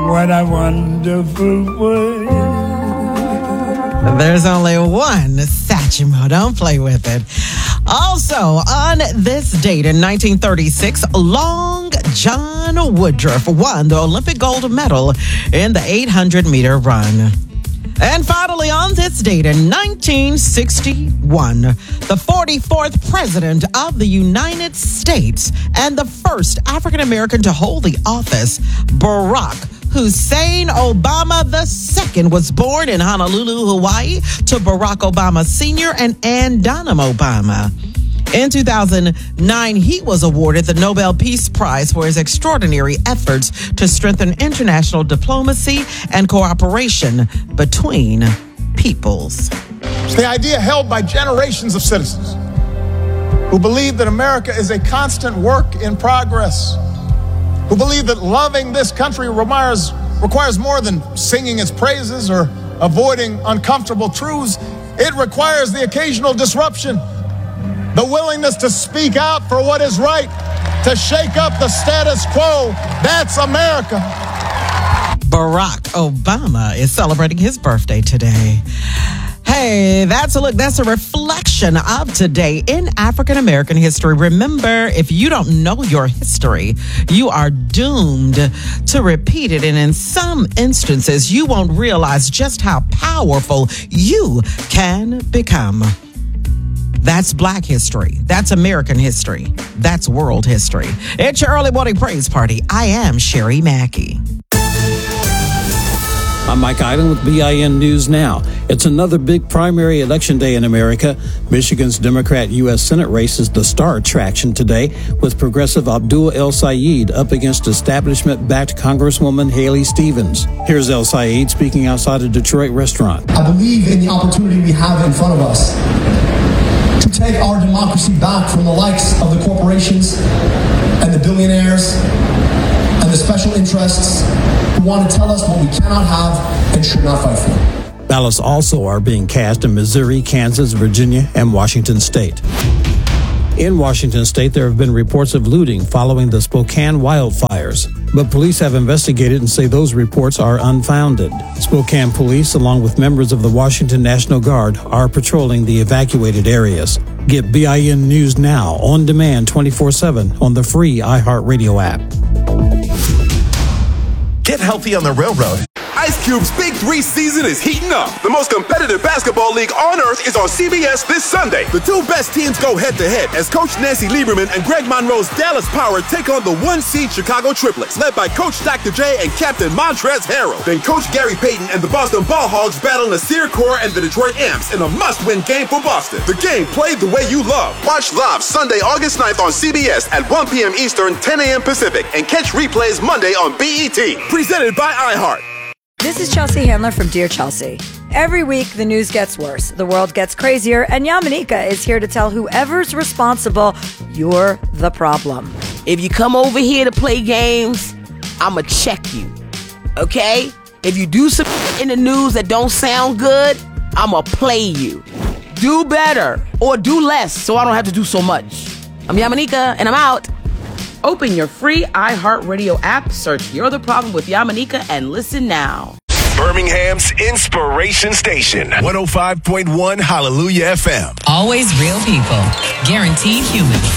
what a wonderful world. There's only one Satchmo. Don't play with it. Also, on this date in 1936, Long John Woodruff won the Olympic gold medal in the 800-meter run. And finally, on this date in 1961, the 44th President of the United States and the first African-American to hold the office, Barack Hussein Obama II, was born in Honolulu, Hawaii, to Barack Obama Sr. and Ann Dunham Obama. In 2009, he was awarded the Nobel Peace Prize for his extraordinary efforts to strengthen international diplomacy and cooperation between peoples. It's the idea held by generations of citizens who believe that America is a constant work in progress, who believe that loving this country requires more than singing its praises or avoiding uncomfortable truths. It requires the occasional disruption, the willingness to speak out for what is right, to shake up the status quo. That's America. Barack Obama is celebrating his birthday today. Hey, that's a reflection of today in African American history. Remember, if you don't know your history, you are doomed to repeat it. And in some instances, you won't realize just how powerful you can become. That's Black history. That's American history. That's world history. It's your early morning praise party. I am Sherry Mackey. I'm Mike Island with BIN News Now. It's another big primary election day in America. Michigan's Democrat U.S. Senate race is the star attraction today, with progressive Abdul El Sayed up against establishment-backed Congresswoman Haley Stevens. Here's El Sayed speaking outside a Detroit restaurant. I believe in the opportunity we have in front of us to take our democracy back from the likes of the corporations and the billionaires and the special interests who want to tell us what we cannot have and should not fight for. Ballots also are being cast in Missouri, Kansas, Virginia, and Washington State. In Washington State, there have been reports of looting following the Spokane wildfires, but police have investigated and say those reports are unfounded. Spokane police, along with members of the Washington National Guard, are patrolling the evacuated areas. Get BIN News Now on demand 24/7 on the free iHeartRadio app. Get healthy on the railroad. Ice Cube's Big 3 season is heating up. The most competitive basketball league on earth is on CBS this Sunday. The two best teams go head-to-head as Coach Nancy Lieberman and Greg Monroe's Dallas Power take on the 1-seed Chicago Triplets, led by Coach Dr. J and Captain Montrezl Harrell. Then Coach Gary Payton and the Boston Ball Hogs battle Nasir Kaur and the Detroit Amps in a must-win game for Boston. The game played the way you love. Watch live Sunday, August 9th on CBS at 1 p.m. Eastern, 10 a.m. Pacific, and catch replays Monday on BET. Presented by iHeart. This is Chelsea Handler from Dear Chelsea. Every week, the news gets worse, the world gets crazier, and Yamanika is here to tell whoever's responsible, you're the problem. If you come over here to play games, I'ma check you, okay? If you do something in the news that don't sound good, I'ma play you. Do better, or do less, so I don't have to do so much. I'm Yamanika, and I'm out. Open your free iHeartRadio app, search You're the Problem with Yamanika, and listen now. Birmingham's Inspiration Station, 105.1 Hallelujah FM. Always real people, guaranteed humans.